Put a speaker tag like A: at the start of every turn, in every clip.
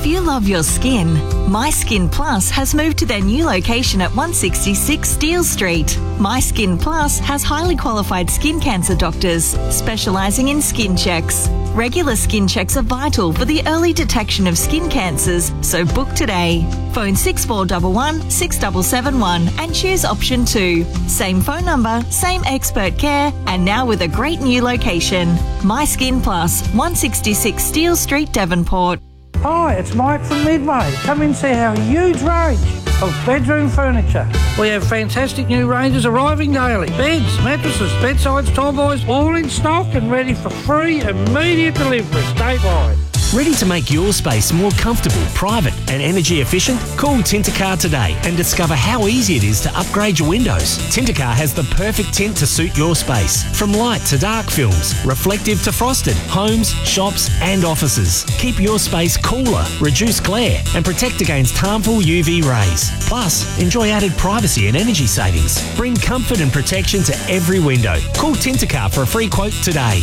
A: If you love your skin, My Skin Plus has moved to their new location at 166 Steele Street. My Skin Plus has highly qualified skin cancer doctors specialising in skin checks. Regular skin checks are vital for the early detection of skin cancers, so book today. Phone 6411 6771 and choose option 2. Same phone number, same expert care, and now with a great new location. My Skin Plus, 166 Steele Street, Devonport.
B: Hi, it's Mike from Midway. Come and see our huge range of bedroom furniture. We have fantastic new ranges arriving daily. Beds, mattresses, bedsides, tallboys, all in stock and ready for free immediate delivery statewide.
C: Ready to make your space more comfortable, private and energy efficient? Call Tintercar today and discover how easy it is to upgrade your windows. Tintercar has the perfect tint to suit your space. From light to dark films, reflective to frosted, homes, shops and offices. Keep your space cooler, reduce glare and protect against harmful UV rays. Plus, enjoy added privacy and energy savings. Bring comfort and protection to every window. Call Tintercar for a free quote today.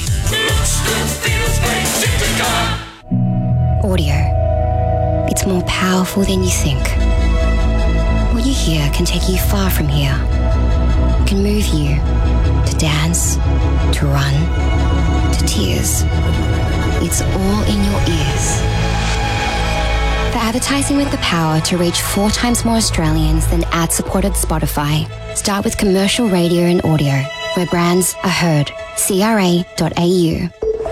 D: Audio. It's more powerful than you think. What you hear can take you far from here. It can move you to dance, to run, to tears. It's all in your ears. For advertising with the power to reach 4 times more Australians than ad-supported Spotify, start with commercial radio and audio, where brands are heard. CRA.au.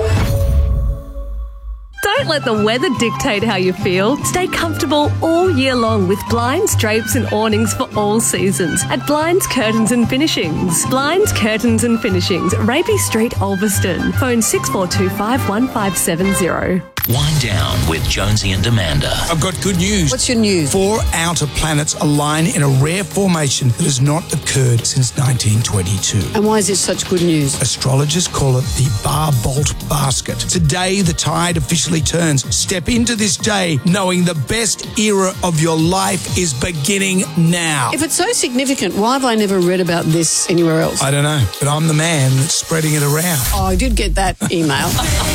E: Don't let the weather dictate how you feel. Stay comfortable all year long with blinds, drapes and awnings for all seasons at Blinds, Curtains and Finishings. Blinds, Curtains and Finishings, Rapey Street, Ulverston. Phone 6425 1570.
F: Wind Down with Jonesy and Amanda.
G: I've got good news.
H: What's your news?
G: 4 outer planets align in a rare formation that has not occurred since 1922.
H: And why is it such good news?
G: Astrologers call it the Bar-Bolt Basket. Today, the tide officially turns. Step into this day knowing the best era of your life is beginning now.
H: If it's so significant, why have I never read about this anywhere else?
G: I don't know, but I'm the man that's spreading it around.
H: Oh, I did get that email.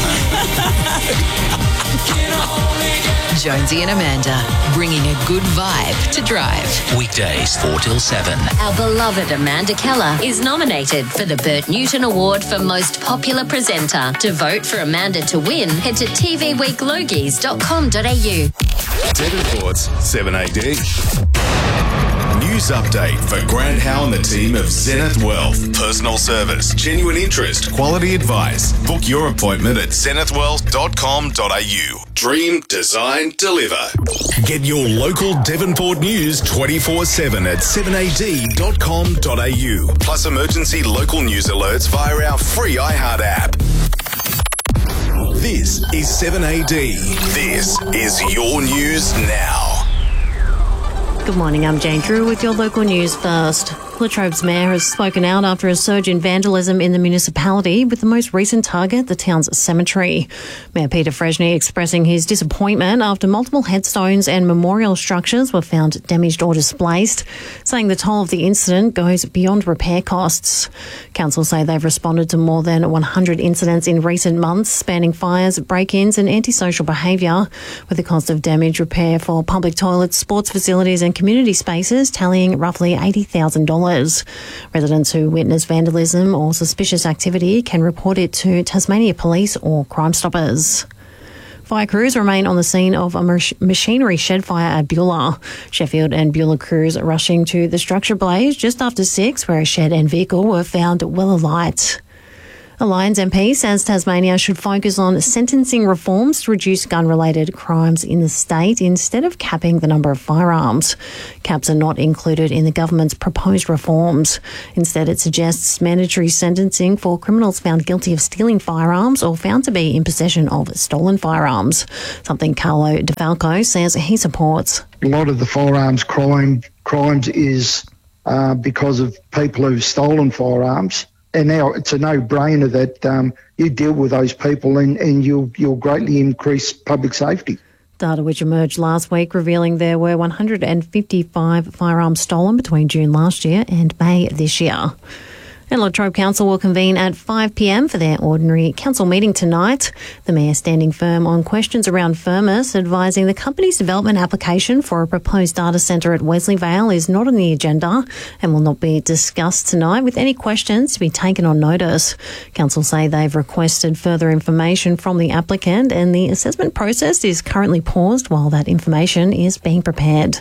I: Jonesy and Amanda, bringing a good vibe to drive.
F: Weekdays 4 till 7.
J: Our beloved Amanda Keller is nominated for the Bert Newton Award for Most Popular Presenter. To vote for Amanda to win, head to tvweeklogies.com.au.
K: Devonport's 7AD. News update for Grant Howe and the team of Zenith Wealth. Personal service, genuine interest, quality advice. Book your appointment at zenithwealth.com.au. Dream, design, deliver. Get your local Devonport news 24/7 at 7ad.com.au. Plus emergency local news alerts via our free iHeart app. This is 7AD. This is your news now.
L: Good morning, I'm Jane Drew with your local news first. Latrobe's mayor has spoken out after a surge in vandalism in the municipality, with the most recent target the town's cemetery. Mayor Peter Freshney expressing his disappointment after multiple headstones and memorial structures were found damaged or displaced, saying the toll of the incident goes beyond repair costs. Council say they've responded to more than 100 incidents in recent months, spanning fires, break-ins and antisocial behaviour, with the cost of damage repair for public toilets, sports facilities and community spaces tallying roughly $80,000. Residents who witness vandalism or suspicious activity can report it to Tasmania Police or Crime Stoppers. Fire crews remain on the scene of a machinery shed fire at Beulah. Sheffield and Beulah crews rushing to the structure blaze just after 6, where a shed and vehicle were found well alight. A Lions MP says Tasmania should focus on sentencing reforms to reduce gun-related crimes in the state instead of capping the number of firearms. Caps are not included in the government's proposed reforms. Instead, it suggests mandatory sentencing for criminals found guilty of stealing firearms or found to be in possession of stolen firearms, something Carlo DeFalco says he supports.
M: A lot of the firearms crimes is because of people who've stolen firearms. And now it's a no-brainer that you deal with those people and you'll greatly increase public safety.
L: Data which emerged last week revealing there were 155 firearms stolen between June last year and May this year. And Latrobe Council will convene at 5 p.m. for their ordinary council meeting tonight. The Mayor standing firm on questions around Firmus, advising the company's development application for a proposed data centre at Wesley Vale is not on the agenda and will not be discussed tonight, with any questions to be taken on notice. Council say they've requested further information from the applicant and the assessment process is currently paused while that information is being prepared.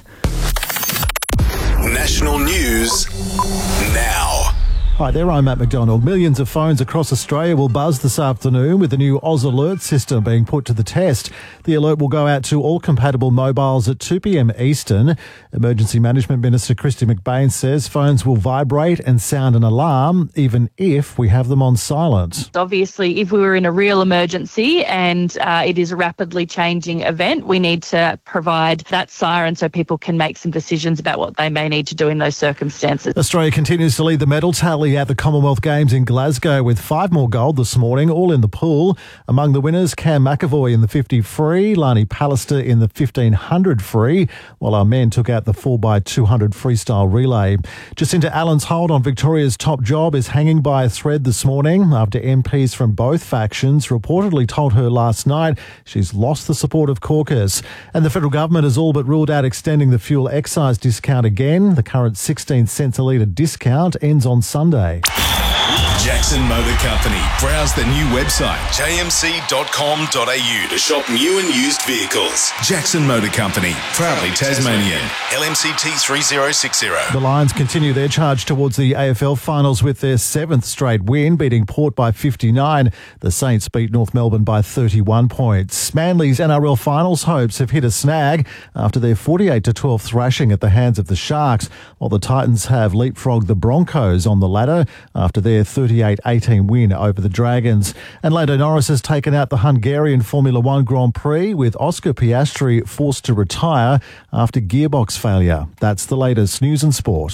K: National news now.
N: Hi there, I'm Matt McDonald. Millions of phones across Australia will buzz this afternoon with the new Oz Alert system being put to the test. The alert will go out to all compatible mobiles at 2 p.m. Eastern. Emergency Management Minister Christy McBain says phones will vibrate and sound an alarm even if we have them on silent.
O: Obviously, if we were in a real emergency and it is a rapidly changing event, we need to provide that siren so people can make some decisions about what they may need to do in those circumstances.
N: Australia continues to lead the medal tally at the Commonwealth Games in Glasgow with 5 more gold this morning, all in the pool. Among the winners, Cam McAvoy in the 50 free, Lani Pallister in the 1500 free, while our men took out the 4x200 freestyle relay. Jacinta Allen's hold on Victoria's top job is hanging by a thread this morning after MPs from both factions reportedly told her last night she's lost the support of caucus. And the federal government has all but ruled out extending the fuel excise discount again. The current 16 cents a litre discount ends on Sunday.
K: Jackson Motor Company. Browse the new website, jmc.com.au, to shop new and used vehicles. Jackson Motor Company, proudly Tasmanian. LMCT 3060.
N: The Lions continue their charge towards the AFL finals with their 7th straight win, beating Port by 59. The Saints beat North Melbourne by 31 points. Manly's NRL finals hopes have hit a snag after their 48-12 thrashing at the hands of the Sharks, while the Titans have leapfrogged the Broncos on the ladder after their 38-18 win over the Dragons. And Lando Norris has taken out the Hungarian Formula One Grand Prix, with Oscar Piastri forced to retire after gearbox failure. That's the latest news and sport.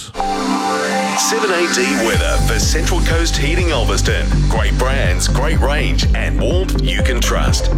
K: 7AD weather for Central Coast Heating Ulverston. Great brands, great range, and warmth you can trust.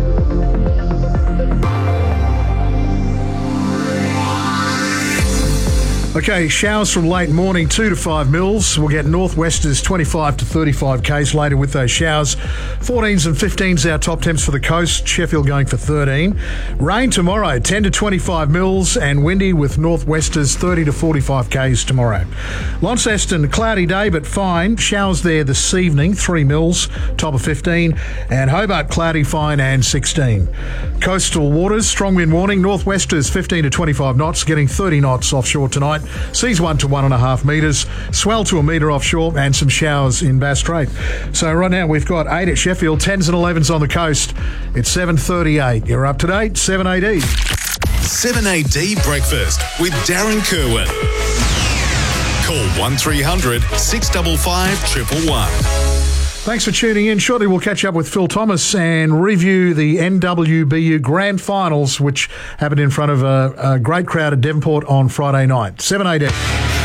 P: Okay, showers from late morning, 2 to 5 mils. We'll get northwesters 25 to 35 k's later with those showers. 14s and 15s our top temps for the coast. Sheffield going for 13. Rain tomorrow, 10 to 25 mils, and windy with northwesters 30 to 45 k's tomorrow. Launceston, cloudy day but fine. Showers there this evening, 3 mils, top of 15. And Hobart, cloudy, fine, and 16. Coastal waters, strong wind warning. Northwesters 15 to 25 knots, getting 30 knots offshore tonight. Seas 1 to 1.5 metres, swell to a metre offshore, and some showers in Bass Strait. So right now we've got 8 at Sheffield, 10s and 11s on the coast. It's 7:38. You're up to date, 7AD.
K: 7AD Breakfast with Darren Kerwin. Call 1300 655 111.
P: Thanks for tuning in. Shortly we'll catch up with Phil Thomas and review the NWBU Grand Finals, which happened in front of a great crowd at Devonport on Friday night. 7AD.